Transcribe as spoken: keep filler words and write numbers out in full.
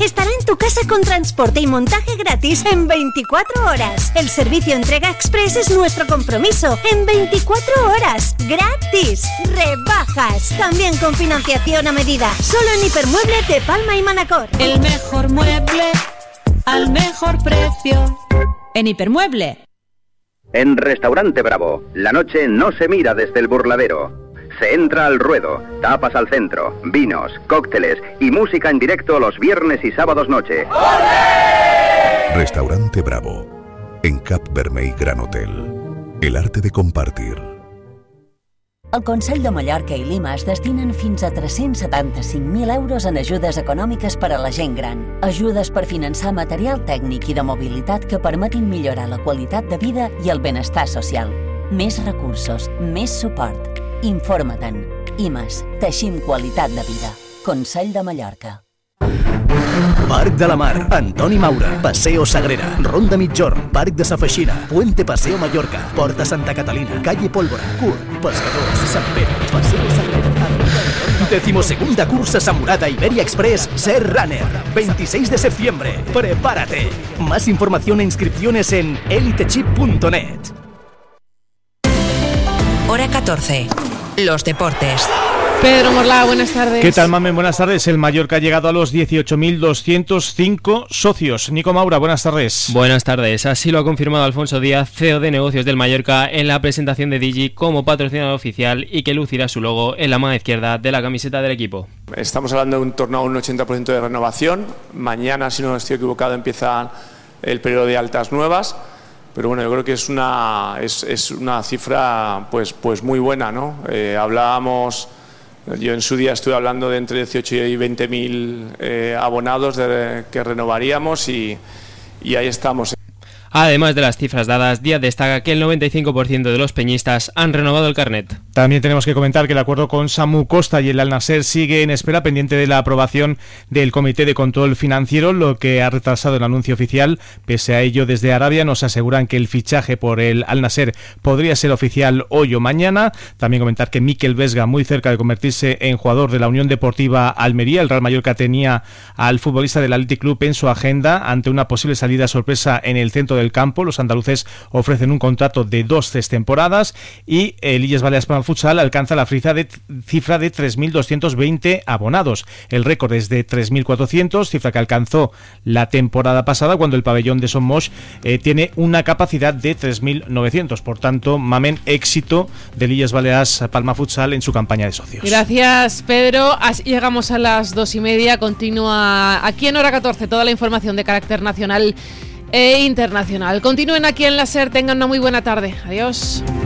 estará en tu casa con transporte y montaje gratis en veinticuatro horas. El servicio entrega express es nuestro compromiso. En veinticuatro horas, gratis. Rebajas, también con financiación a medida. Solo en Hipermueble de Palma y Manacor. El mejor mueble al mejor precio. En Hipermueble. En Restaurante Bravo, la noche no se mira desde el burladero. Se entra al ruedo, tapas al centro, vinos, cócteles y música en directo los viernes y sábados noche. ¡Olé! Restaurante Bravo, en Cap Vermell Gran Hotel. El arte de compartir. El Consell de Mallorca i l'I M A es destinen fins a tres-cents setanta-cinc mil euros en ajudes econòmiques per a la gent gran. Ajudes per finançar material tècnic i de mobilitat que permetin millorar la qualitat de vida i el benestar social. Més recursos, més suport. Informa-te'n. I M A S. Teixim qualitat de vida. Consell de Mallorca. Parc de la Mar, Antoni Maura, Paseo Sagrera, Ronda Mitjorn, Parc de Sa Feixina, Puente Paseo Mallorca, Porta Santa Catalina, Calle Pólvora, Curt, Pescadors, Sant Pere, Paseo Sagrera. Decimosegunda cursa Samurada Iberia Express Ser Runner, veintiséis de septiembre. Prepárate. Más información e inscripciones en elitechip punto net. Hora catorce. Los deportes. Pedro Morla, buenas tardes. ¿Qué tal, Mamen? Buenas tardes. El Mallorca ha llegado a los dieciocho mil doscientos cinco socios. Nico Maura, buenas tardes. Buenas tardes. Así lo ha confirmado Alfonso Díaz, C E O de negocios del Mallorca, en la presentación de Digi como patrocinador oficial y que lucirá su logo en la mano izquierda de la camiseta del equipo. Estamos hablando de un torno a un ochenta por ciento de renovación. Mañana, si no estoy equivocado, empieza el periodo de altas nuevas. Pero bueno, yo creo que es una, es, es una cifra pues, pues muy buena, ¿no? Eh, hablábamos... Yo en su día estuve hablando de entre dieciocho y veinte mil eh, abonados de, que renovaríamos y, y ahí estamos. Además de las cifras dadas, Díaz destaca que el noventa y cinco por ciento de los peñistas han renovado el carnet. También tenemos que comentar que el acuerdo con Samu Costa y el Al Nasser sigue en espera pendiente de la aprobación del Comité de Control Financiero, lo que ha retrasado el anuncio oficial. Pese a ello, desde Arabia nos aseguran que el fichaje por el Al Nasser podría ser oficial hoy o mañana. También comentar que Mikel Vesga, muy cerca de convertirse en jugador de la Unión Deportiva Almería. El Real Mallorca tenía al futbolista del Athletic Club en su agenda ante una posible salida sorpresa en el centro de del campo. Los andaluces ofrecen un contrato de dos tres temporadas y el Illes Balears Palma Futsal alcanza la de, cifra de tres mil doscientos veinte abonados. El récord es de tres mil cuatrocientos, cifra que alcanzó la temporada pasada cuando el pabellón de Somos eh, tiene una capacidad de tres mil novecientos. Por tanto, Mamen, éxito del Illes Balears Palma Futsal en su campaña de socios. Gracias, Pedro. Así llegamos a las dos y media. Continúa aquí en Hora catorce toda la información de carácter nacional e internacional. Continúen aquí en la SER, tengan una muy buena tarde. Adiós.